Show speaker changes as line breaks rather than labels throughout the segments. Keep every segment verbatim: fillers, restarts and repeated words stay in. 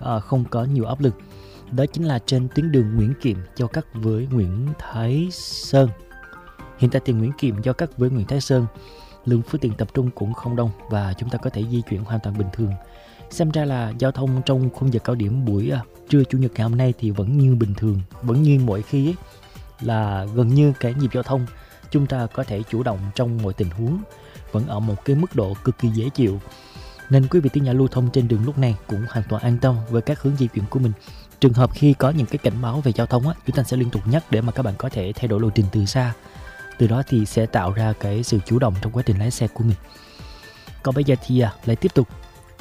uh, không có nhiều áp lực. Đó chính là trên tuyến đường Nguyễn Kiệm giao cắt với Nguyễn Thái Sơn. Hiện tại thì Nguyễn Kiệm giao cắt với Nguyễn Thái Sơn, lượng phương tiện tập trung cũng không đông và chúng ta có thể di chuyển hoàn toàn bình thường. Xem ra là giao thông trong khung giờ cao điểm buổi à, trưa Chủ nhật ngày hôm nay thì vẫn như bình thường, vẫn như mọi khi ấy, là gần như cái nhịp giao thông chúng ta có thể chủ động trong mọi tình huống, vẫn ở một cái mức độ cực kỳ dễ chịu. Nên quý vị thính giả lưu thông trên đường lúc này cũng hoàn toàn an tâm với các hướng di chuyển của mình. Trường hợp khi có những cái cảnh báo về giao thông á, chúng ta sẽ liên tục nhắc để mà các bạn có thể thay đổi lộ trình từ xa. Từ đó thì sẽ tạo ra cái sự chủ động trong quá trình lái xe của mình. Còn bây giờ thì à, lại tiếp tục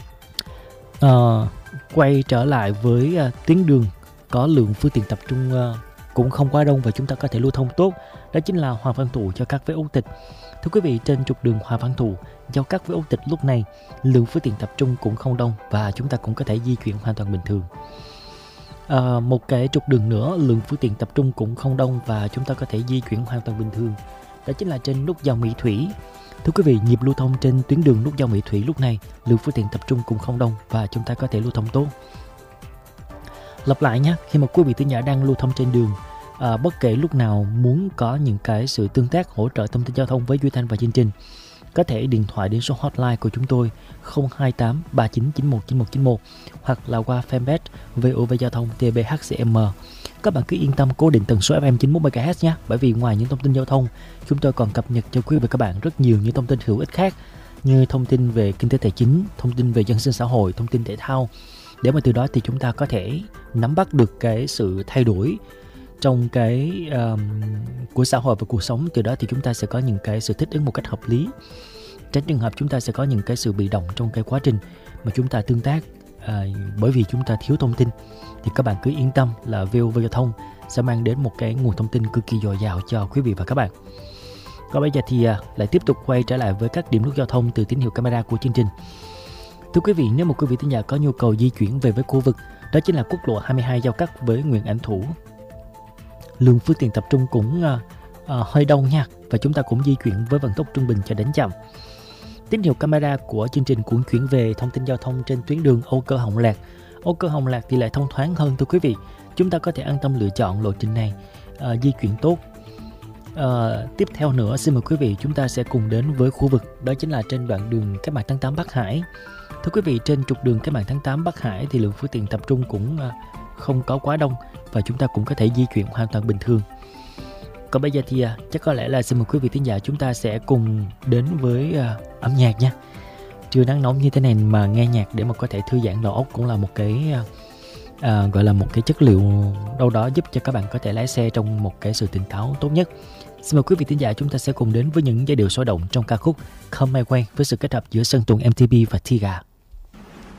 uh, quay trở lại với uh, tuyến đường có lượng phương tiện tập trung uh, cũng không quá đông và chúng ta có thể lưu thông tốt. Đó chính là Hoàng Văn Thụ giao cắt với Âu Tịch. Thưa quý vị, trên trục đường Hoàng Văn Thụ giao cắt với Âu Tịch lúc này lượng phương tiện tập trung cũng không đông và chúng ta cũng có thể di chuyển hoàn toàn bình thường. À, một cái trục đường nữa lượng phương tiện tập trung cũng không đông và chúng ta có thể di chuyển hoàn toàn bình thường. Đó chính là trên nút giao Mỹ Thủy. Thưa quý vị, nhịp lưu thông trên tuyến đường nút giao Mỹ Thủy lúc này lượng phương tiện tập trung cũng không đông và chúng ta có thể lưu thông tốt. Lặp lại nhé, khi mà quý vị thính giả đang lưu thông trên đường, à, bất kể lúc nào muốn có những cái sự tương tác hỗ trợ thông tin giao thông với Duy Thanh và chương trình, có thể điện thoại đến số hotline của chúng tôi không hai tám ba chín chín một chín một chín một hoặc là qua fanpage vê o vê Giao thông tê bê hát xê em. Các bạn cứ yên tâm cố định tần số ép em chín mươi mốt mê ga héc nhé, bởi vì ngoài những thông tin giao thông, chúng tôi còn cập nhật cho quý vị và các bạn rất nhiều những thông tin hữu ích khác, như thông tin về kinh tế tài chính, thông tin về dân sinh xã hội, thông tin thể thao, để mà từ đó thì chúng ta có thể nắm bắt được cái sự thay đổi trong cái um, của xã hội và cuộc sống. Từ đó thì chúng ta sẽ có những cái sự thích ứng một cách hợp lý, tránh trường hợp chúng ta sẽ có những cái sự bị động trong cái quá trình mà chúng ta tương tác à, bởi vì chúng ta thiếu thông tin. Thì các bạn cứ yên tâm là vê o vê Giao thông sẽ mang đến một cái nguồn thông tin cực kỳ dồi dào cho quý vị và các bạn. Còn bây giờ thì à, lại tiếp tục quay trở lại với các điểm nút giao thông từ tín hiệu camera của chương trình. Thưa quý vị, nếu một quý vị thính giả có nhu cầu di chuyển về với khu vực, đó chính là quốc lộ hai mươi hai giao cắt với Nguyễn Ảnh Thủ, lượng phương tiện tập trung cũng uh, uh, hơi đông nha, và chúng ta cũng di chuyển với vận tốc trung bình cho đến chậm. Tín hiệu camera của chương trình cũng chuyển về thông tin giao thông trên tuyến đường Âu Cơ Hồng Lạc. Âu Cơ Hồng Lạc thì lại thông thoáng hơn thưa quý vị. Chúng ta có thể an tâm lựa chọn lộ trình này, uh, di chuyển tốt. Uh, tiếp theo nữa, xin mời quý vị chúng ta sẽ cùng đến với khu vực, đó chính là trên đoạn đường Cách mạng tháng tám Bắc Hải. Thưa quý vị, trên trục đường Cách mạng tháng tám Bắc Hải thì lượng phương tiện tập trung cũng uh, không có quá đông và chúng ta cũng có thể di chuyển hoàn toàn bình thường. Còn bây giờ thì uh, chắc có lẽ là xin mời quý vị thính giả chúng ta sẽ cùng đến với uh, âm nhạc nha. Trưa nắng nóng như thế này mà nghe nhạc để mà có thể thư giãn đầu óc cũng là một cái uh, uh, gọi là một cái chất liệu đâu đó giúp cho các bạn có thể lái xe trong một cái sự tỉnh táo tốt nhất. Xin mời quý vị thính giả chúng ta sẽ cùng đến với những giai điệu sôi động trong ca khúc Come My Way với sự kết hợp giữa Sơn Tùng em tê pê và Tiga.